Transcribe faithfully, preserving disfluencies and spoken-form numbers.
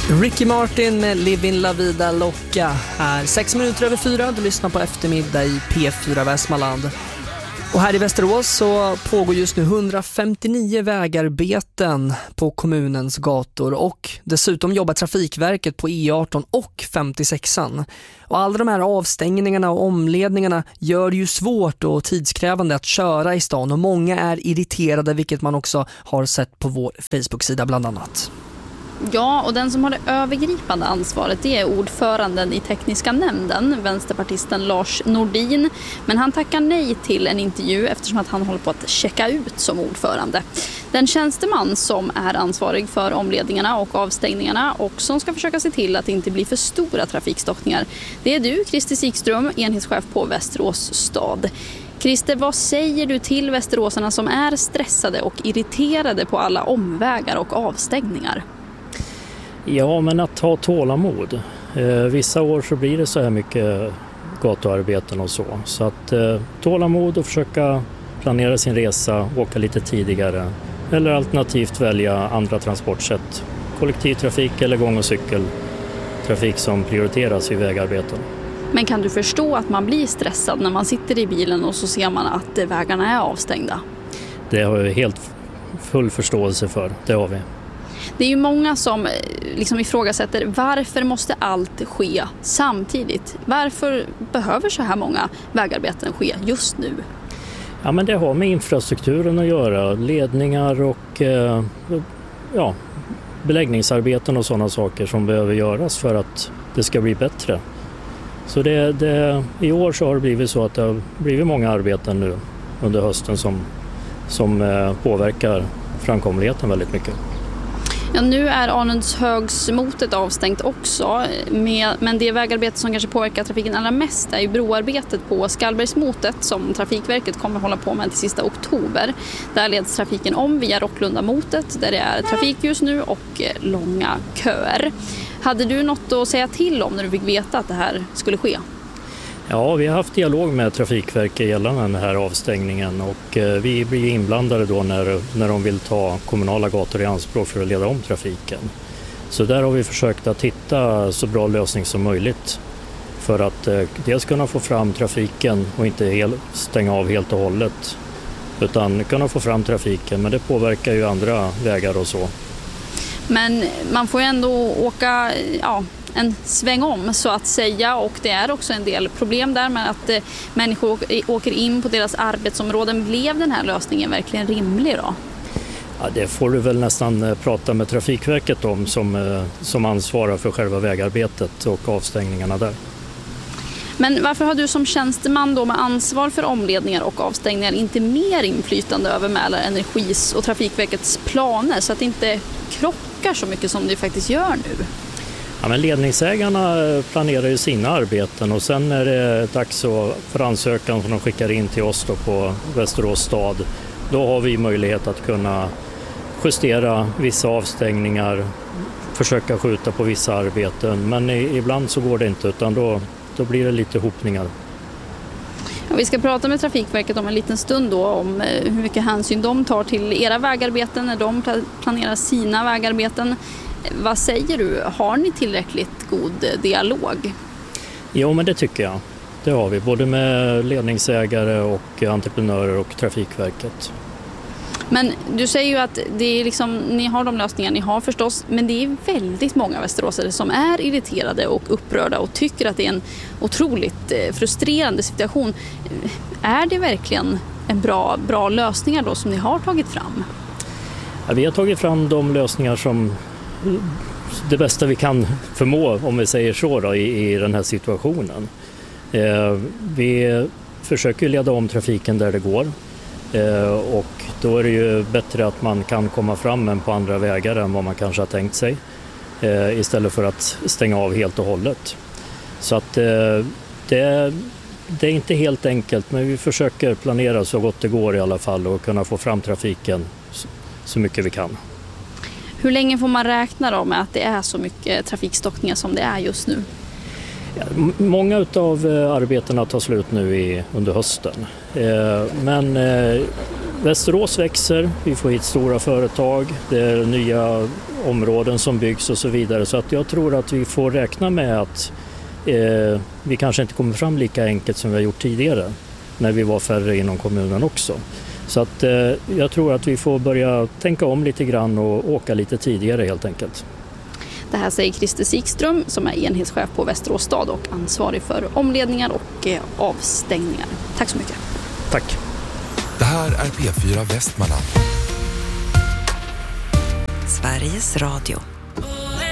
Ricky Martin med Livin La Vida Loca här sex minuter över fyra. Du lyssnar på eftermiddag i P fyra Västmanland. Och här i Västerås så pågår just nu hundrafemtionio vägarbeten på kommunens gator och dessutom jobbar Trafikverket på E arton och femtiosexan. Och alla de här avstängningarna och omledningarna gör det ju svårt och tidskrävande att köra i stan och många är irriterade, vilket man också har sett på vår Facebook-sida bland annat. Ja, och den som har det övergripande ansvaret det är ordföranden i tekniska nämnden, vänsterpartisten Lars Nordin. Men han tackar nej till en intervju eftersom att han håller på att checka ut som ordförande. Den tjänsteman som är ansvarig för omledningarna och avstängningarna och som ska försöka se till att det inte blir för stora trafikstockningar, det är du, Christer Sikström, enhetschef på Västerås stad. Christer, vad säger du till västeråsarna som är stressade och irriterade på alla omvägar och avstängningar? Ja, men att ha tålamod. Eh, vissa år så blir det så här mycket gatuarbeten och så. Så att eh, tålamod och försöka planera sin resa, åka lite tidigare. Eller alternativt välja andra transportsätt. Kollektivtrafik eller gång- och cykeltrafik som prioriteras i vägarbeten. Men kan du förstå att man blir stressad när man sitter i bilen och så ser man att vägarna är avstängda? Det har jag helt full förståelse för, det har vi. Det är ju många som liksom ifrågasätter varför måste allt ske samtidigt? Varför behöver så här många vägarbeten ske just nu? Ja, men det har med infrastrukturen att göra. Ledningar och eh, ja, beläggningsarbeten och sådana saker som behöver göras för att det ska bli bättre. Så det, det, i år så har det blivit så att det har blivit många arbeten nu under hösten som, som eh, påverkar framkomligheten väldigt mycket. Ja, nu är Arnöndshögsmotet avstängt också, med, men det vägarbete som kanske påverkar trafiken allra mest är ju broarbetet på Skallbergsmotet som Trafikverket kommer hålla på med till sista oktober. Där leds trafiken om via Rocklundamotet där det är trafikljus nu och långa köer. Hade du något att säga till om när du fick veta att det här skulle ske? Ja, vi har haft dialog med Trafikverket gällande den här avstängningen och vi blir inblandade då när, när de vill ta kommunala gator i anspråk för att leda om trafiken. Så där har vi försökt att hitta så bra lösning som möjligt för att dels kunna få fram trafiken och inte helt, stänga av helt och hållet utan kunna få fram trafiken, men det påverkar ju andra vägar och så. Men man får ju ändå åka ja, en sväng om så att säga och det är också en del problem där med att eh, människor åker in på deras arbetsområden. Blev den här lösningen verkligen rimlig då? Ja, det får du väl nästan prata med Trafikverket om som, som ansvarar för själva vägarbetet och avstängningarna där. Men varför har du som tjänsteman då med ansvar för omledningar och avstängningar inte mer inflytande över Mälarenergis och Trafikverkets planer så att det inte krockar så mycket som det faktiskt gör nu? Ja, men ledningsägarna planerar ju sina arbeten och sen är det dags för ansökan som de skickar in till oss då på Västerås stad. Då har vi möjlighet att kunna justera vissa avstängningar, försöka skjuta på vissa arbeten, men ibland så går det inte utan då Då blir det lite hopningar. Ja, vi ska prata med Trafikverket om en liten stund då om hur mycket hänsyn de tar till era vägarbeten när de planerar sina vägarbeten. Vad säger du? Har ni tillräckligt god dialog? Jo, men det tycker jag. Det har vi, både med ledningsägare och entreprenörer och Trafikverket. Men du säger ju att det är liksom, ni har de lösningar ni har förstås, men det är väldigt många västeråsare som är irriterade och upprörda och tycker att det är en otroligt frustrerande situation. Är det verkligen en bra, bra lösningar då som ni har tagit fram? Ja, vi har tagit fram de lösningar som det bästa vi kan förmå, om vi säger så då, i, i den här situationen. Eh, vi försöker leda om trafiken där det går. Och då är det ju bättre att man kan komma fram än på andra vägar än vad man kanske har tänkt sig istället för att stänga av helt och hållet. Så att det, det är inte helt enkelt, men vi försöker planera så gott det går i alla fall och kunna få fram trafiken så mycket vi kan. Hur länge får man räkna då med att det är så mycket trafikstockningar som det är just nu? Ja, många av arbetena tar slut nu i, under hösten. Eh, men eh, Västerås växer, vi får hit stora företag, det är nya områden som byggs och så vidare. Så att jag tror att vi får räkna med att eh, vi kanske inte kommer fram lika enkelt som vi har gjort tidigare när vi var färre inom kommunen också. Så att eh, jag tror att vi får börja tänka om lite grann och åka lite tidigare helt enkelt. Det här säger Christer Sikström som är enhetschef på Västerås stad och ansvarig för omledningar och eh, avstängningar. Tack så mycket. Tack. Det här är P fyra Västmanland. Sveriges Radio.